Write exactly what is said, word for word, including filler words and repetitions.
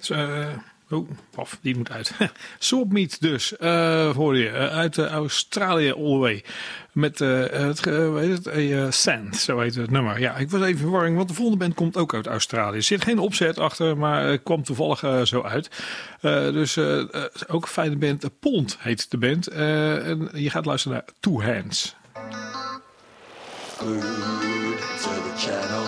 Uh, oh, paf, die moet uit. Swapmeet dus, uh, hoor je, uh, uit uh, Australië all the way. Met uh, het, uh, weet het, uh, Sand, zo heet het nummer. Ja, ik was even verwarring, want de volgende band komt ook uit Australië. Er zit geen opzet achter, maar uh, kwam toevallig uh, zo uit. Uh, dus uh, uh, ook een fijne band. Pond heet de band. Uh, en je gaat luisteren naar Two Hands. Glued to the channel.